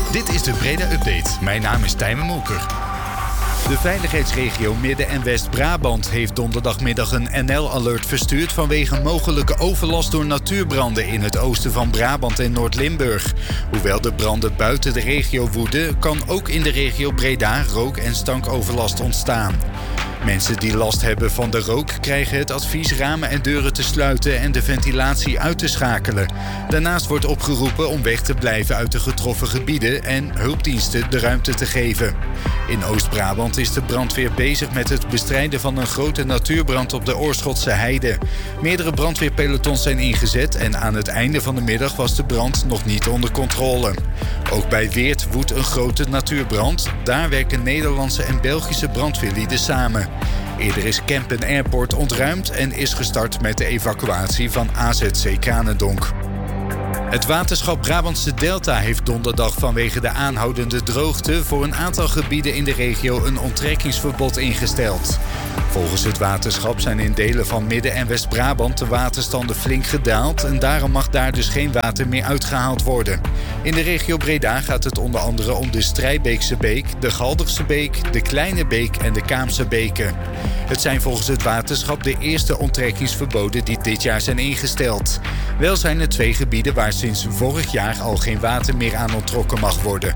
Dit is de Breda Update. Mijn naam is Tijmen Molker. De veiligheidsregio Midden- en West-Brabant heeft donderdagmiddag een NL-alert verstuurd vanwege mogelijke overlast door natuurbranden in het oosten van Brabant en Noord-Limburg. Hoewel de branden buiten de regio woeden, kan ook in de regio Breda rook- en stankoverlast ontstaan. Mensen die last hebben van de rook krijgen het advies ramen en deuren te sluiten en de ventilatie uit te schakelen. Daarnaast wordt opgeroepen om weg te blijven uit de getroffen gebieden en hulpdiensten de ruimte te geven. In Oost-Brabant is de brandweer bezig met het bestrijden van een grote natuurbrand op de Oorschotse Heide. Meerdere brandweerpelotons zijn ingezet en aan het einde van de middag was de brand nog niet onder controle. Ook bij Weert woedt een grote natuurbrand. Daar werken Nederlandse en Belgische brandweerlieden samen. Eerder is Kempen Airport ontruimd en is gestart met de evacuatie van AZC Kranendonk. Het waterschap Brabantse Delta heeft donderdag vanwege de aanhoudende droogte voor een aantal gebieden in de regio een onttrekkingsverbod ingesteld. Volgens het waterschap zijn in delen van Midden- en West-Brabant de waterstanden flink gedaald en daarom mag daar dus geen water meer uitgehaald worden. In de regio Breda gaat het onder andere om de Strijbeekse Beek, de Galderse Beek, de Kleine Beek en de Kaamse Beken. Het zijn volgens het waterschap de eerste onttrekkingsverboden die dit jaar zijn ingesteld. Wel zijn er 2 gebieden waar sinds vorig jaar al geen water meer aan onttrokken mag worden.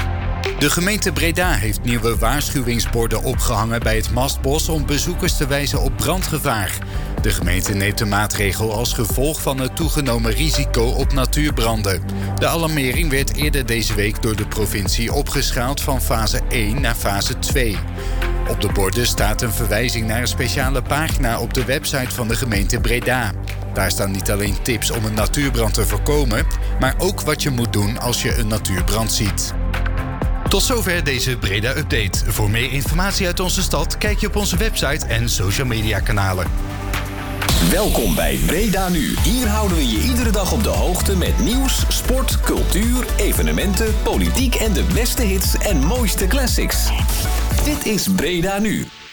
De gemeente Breda heeft nieuwe waarschuwingsborden opgehangen bij het Mastbos om bezoekers te wijzen op brandgevaar. De gemeente neemt de maatregel als gevolg van het toegenomen risico op natuurbranden. De alarmering werd eerder deze week door de provincie opgeschaald van fase 1 naar fase 2. Op de borden staat een verwijzing naar een speciale pagina op de website van de gemeente Breda. Daar staan niet alleen tips om een natuurbrand te voorkomen, maar ook wat je moet doen als je een natuurbrand ziet. Tot zover deze Breda Update. Voor meer informatie uit onze stad kijk je op onze website en social media kanalen. Welkom bij Breda Nu. Hier houden we je iedere dag op de hoogte met nieuws, sport, cultuur, evenementen, politiek en de beste hits en mooiste classics. Dit is Breda Nu.